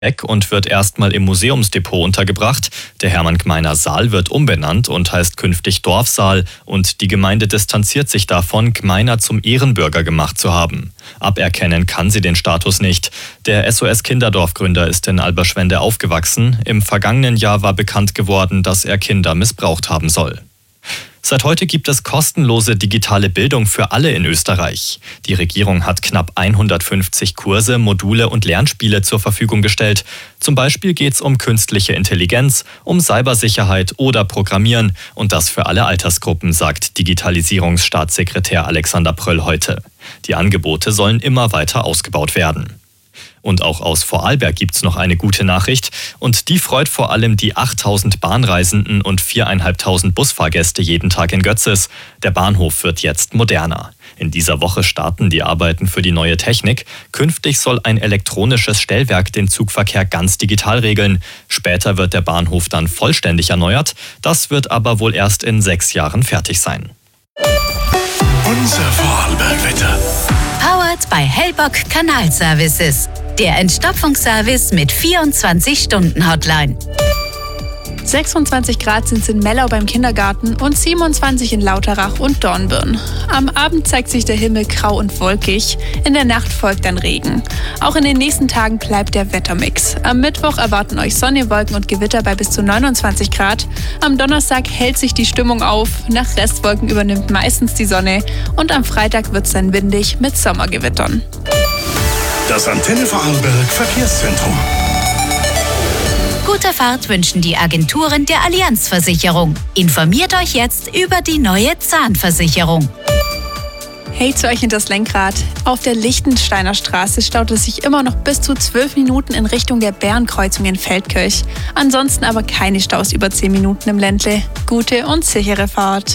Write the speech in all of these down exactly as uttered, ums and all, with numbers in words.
weg und wird erstmal im Museumsdepot untergebracht. Der Hermann-Gmeiner Saal wird umbenannt und heißt künftig Dorfsaal und die Gemeinde distanziert sich davon, Gmeiner zum Ehrenbürger gemacht zu haben. Aberkennen kann sie den Status nicht. Der S O S-Kinderdorfgründer ist in Alberschwende aufgewachsen. Im vergangenen Jahr war bekannt geworden, dass er Kinder missbraucht haben soll. Seit heute gibt es kostenlose digitale Bildung für alle in Österreich. Die Regierung hat knapp hundertfünfzig Kurse, Module und Lernspiele zur Verfügung gestellt. Zum Beispiel geht es um künstliche Intelligenz, um Cybersicherheit oder Programmieren. Und das für alle Altersgruppen, sagt Digitalisierungsstaatssekretär Alexander Pröll heute. Die Angebote sollen immer weiter ausgebaut werden. Und auch aus Vorarlberg gibt's noch eine gute Nachricht. Und die freut vor allem die achttausend Bahnreisenden und viertausendfünfhundert Busfahrgäste jeden Tag in Götzis. Der Bahnhof wird jetzt moderner. In dieser Woche starten die Arbeiten für die neue Technik. Künftig soll ein elektronisches Stellwerk den Zugverkehr ganz digital regeln. Später wird der Bahnhof dann vollständig erneuert. Das wird aber wohl erst in sechs Jahren fertig sein. Unser Vorarlberg-Wetter. Powered by Hellbock Kanalservices. Der Entstopfungsservice mit vierundzwanzig-Stunden-Hotline. sechsundzwanzig Grad sind es in Mellau beim Kindergarten und siebenundzwanzig in Lauterach und Dornbirn. Am Abend zeigt sich der Himmel grau und wolkig. In der Nacht folgt dann Regen. Auch in den nächsten Tagen bleibt der Wettermix. Am Mittwoch erwarten euch Sonne, Wolken und Gewitter bei bis zu neunundzwanzig Grad. Am Donnerstag hält sich die Stimmung auf. Nach Restwolken übernimmt meistens die Sonne. Und am Freitag wird es dann windig mit Sommergewittern. Das Antenne Vorarlberg Verkehrszentrum. Gute Fahrt wünschen die Agenturen der Allianz-Versicherung. Informiert euch jetzt über die neue Zahnversicherung. Hey, zu euch hinters Lenkrad. Auf der Lichtensteiner Straße staut es sich immer noch bis zu zwölf Minuten in Richtung der Bärenkreuzung in Feldkirch. Ansonsten aber keine Staus über zehn Minuten im Ländle. Gute und sichere Fahrt.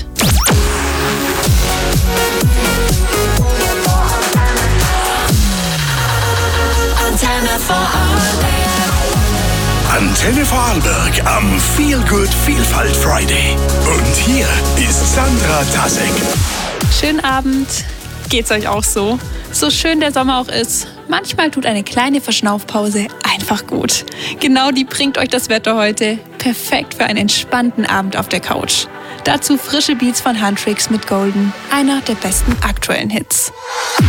Antenne Vorarlberg. Antenne Vorarlberg am Feel Good Vielfalt Friday. Und hier ist Sandra Tasek. Schönen Abend. Geht's euch auch so? So schön der Sommer auch ist, manchmal tut eine kleine Verschnaufpause einfach gut. Genau die bringt euch das Wetter heute. Perfekt für einen entspannten Abend auf der Couch. Dazu frische Beats von Huntrix mit Golden, einer der besten aktuellen Hits.